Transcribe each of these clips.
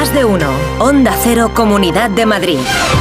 Más de uno. Onda Cero, Comunidad de Madrid.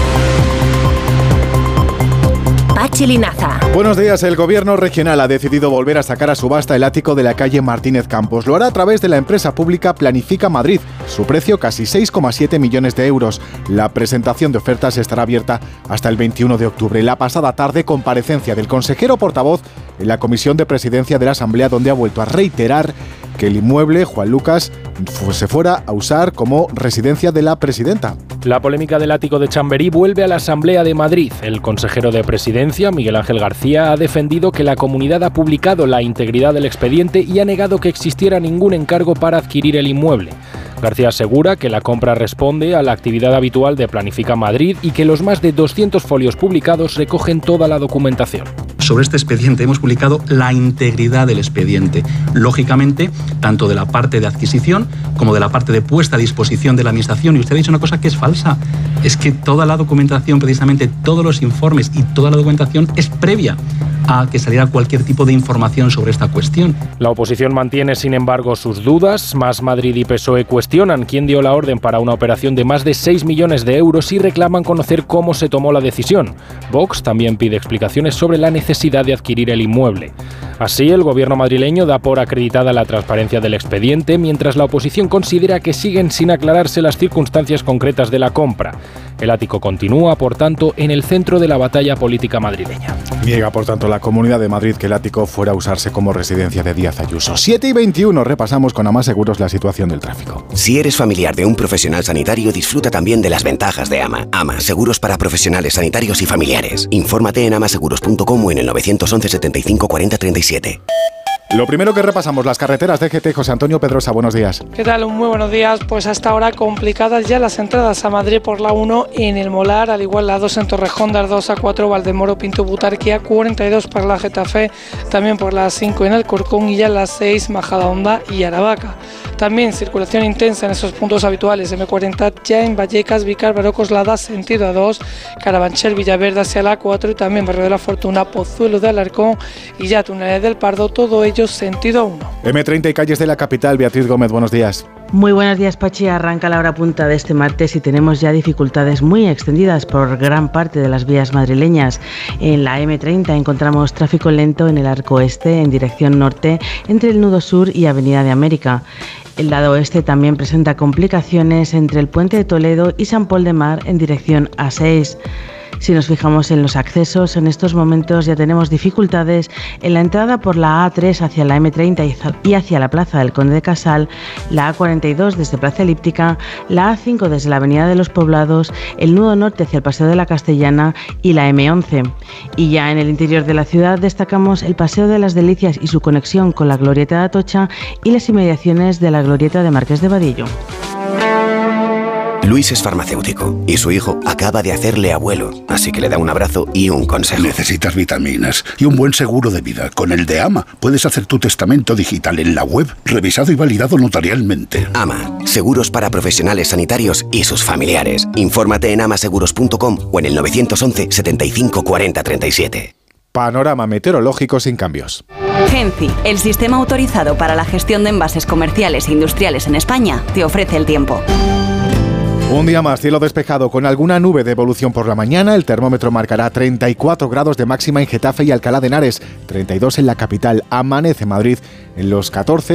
Pachi Linaza. Buenos días. El gobierno regional ha decidido volver a sacar a subasta el ático de la calle Martínez Campos. Lo hará a través de la empresa pública Planifica Madrid. Su precio, casi 6,7 millones de euros. La presentación de ofertas estará abierta hasta el 21 de octubre. La pasada tarde, comparecencia del consejero portavoz en la Comisión de Presidencia de la Asamblea, donde ha vuelto a reiterar que el inmueble, Juan Lucas, se fuera a usar como residencia de la presidenta. La polémica del ático de Chamberí vuelve a la Asamblea de Madrid. El consejero de Presidencia, Miguel Ángel García, ha defendido que la comunidad ha publicado la integridad del expediente y ha negado que existiera ningún encargo para adquirir el inmueble. García asegura que la compra responde a la actividad habitual de Planifica Madrid y que los más de 200 folios publicados recogen toda la documentación. Sobre este expediente hemos publicado la integridad del expediente, lógicamente, tanto de la parte de adquisición como de la parte de puesta a disposición de la Administración. Y usted ha dicho una cosa que es falsa, es que toda la documentación, precisamente todos los informes y toda la documentación es previa a que saliera cualquier tipo de información sobre esta cuestión. La oposición mantiene, sin embargo, sus dudas. Más Madrid y PSOE cuestionan quién dio la orden para una operación de más de 6 millones de euros y reclaman conocer cómo se tomó la decisión. Vox también pide explicaciones sobre la necesidad de adquirir el inmueble. Así, el gobierno madrileño da por acreditada la transparencia del expediente, mientras la oposición considera que siguen sin aclararse las circunstancias concretas de la compra. El ático continúa, por tanto, en el centro de la batalla política madrileña. Niega, por tanto, la Comunidad de Madrid que el ático fuera a usarse como residencia de Díaz Ayuso. 7:21, repasamos con AMA Seguros la situación del tráfico. Si eres familiar de un profesional sanitario, disfruta también de las ventajas de AMA. AMA, seguros para profesionales sanitarios y familiares. Infórmate en amaseguros.com o en el 911 75 40 37. Lo primero que repasamos, las carreteras de GT. José Antonio Pedrosa, buenos días. ¿Qué tal? Muy buenos días. Pues hasta ahora complicadas ya las entradas a Madrid por la 1 en el Molar, al igual la 2 en Torrejón, de 2 a 4 Valdemoro, Pinto, Butarquía, 42 para la Getafe, también por la 5 en Alcorcón y ya las 6 Majadahonda y Aravaca. También circulación intensa en esos puntos habituales, M40 ya en Vallecas, Vícar, Baró, Coslada, sentido A2, Carabanchel, Villaverde hacia la 4 y también Barrio de la Fortuna, Pozuelo de Alarcón y ya Túneles del Pardo, todo ello sentido 1. M30 y calles de la capital. Beatriz Gómez, buenos días. Muy buenos días, Pachi. Arranca la hora punta de este martes y tenemos ya dificultades muy extendidas por gran parte de las vías madrileñas. En la M30 encontramos tráfico lento en el arco este en dirección norte entre el nudo sur y Avenida de América. El lado oeste también presenta complicaciones entre el Puente de Toledo y San Pol de Mar en dirección A6. Si nos fijamos en los accesos, en estos momentos ya tenemos dificultades en la entrada por la A3 hacia la M30 y hacia la Plaza del Conde de Casal, la A42 desde Plaza Elíptica, la A5 desde la Avenida de los Poblados, el nudo norte hacia el Paseo de la Castellana y la M11. Y ya en el interior de la ciudad destacamos el Paseo de las Delicias y su conexión con la Glorieta de Atocha y las inmediaciones de la Glorieta de Marqués de Vadillo. Luis es farmacéutico y su hijo acaba de hacerle abuelo, así que le da un abrazo y un consejo. Necesitas vitaminas y un buen seguro de vida. Con el de AMA puedes hacer tu testamento digital en la web, revisado y validado notarialmente. AMA, seguros para profesionales sanitarios y sus familiares. Infórmate en amaseguros.com o en el 911 75 40 37. Panorama meteorológico sin cambios. Genci, el sistema autorizado para la gestión de envases comerciales e industriales en España, te ofrece el tiempo. Un día más, cielo despejado con alguna nube de evolución por la mañana. El termómetro marcará 34 grados de máxima en Getafe y Alcalá de Henares, 32 en la capital. Amanece Madrid en los 14.